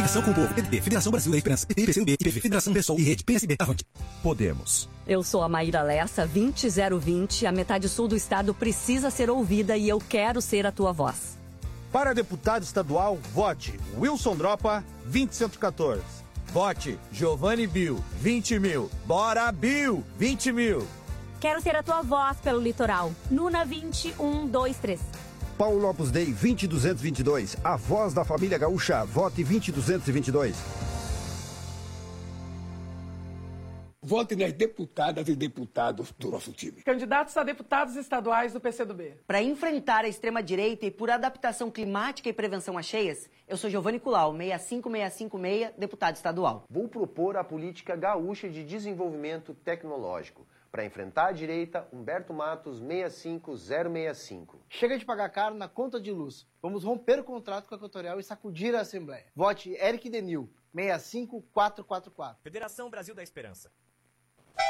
Ligação com o povo. PDB, Federação Brasil da Esperança. PT, PCdoB, IPV, Federação Pessoal e Rede PSB. Avante. Podemos. Eu sou a Maíra Lessa, 20020. A metade sul do estado precisa ser ouvida e eu quero ser a tua voz. Para deputado estadual, vote Wilson Dropa, 20114. Vote Giovanni Bill, 20 mil. Bora, Bill, 20 mil. Quero ser a tua voz pelo litoral. Nuna 20123. Paulo Lopes Dei, 20222. A voz da família gaúcha. Vote 20222. Vote nas deputadas e deputados do nosso time. Candidatos a deputados estaduais do PCdoB. Para enfrentar a extrema-direita e por adaptação climática e prevenção a cheias, eu sou Giovanni Culau, 65656, deputado estadual. Vou propor a política gaúcha de desenvolvimento tecnológico. Para enfrentar a direita, Humberto Matos, 65065. Chega de pagar caro na conta de luz. Vamos romper o contrato com a Equatorial e sacudir a Assembleia. Vote Eric Denil, 65444. Federação Brasil da Esperança.